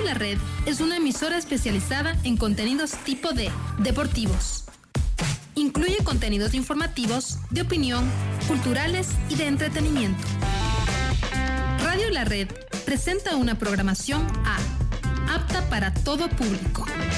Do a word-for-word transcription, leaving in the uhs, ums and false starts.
La Red es una emisora especializada en contenidos tipo D, deportivos. Incluye contenidos informativos, de opinión, culturales y de entretenimiento. Radio La Red presenta una programación A, apta para todo público.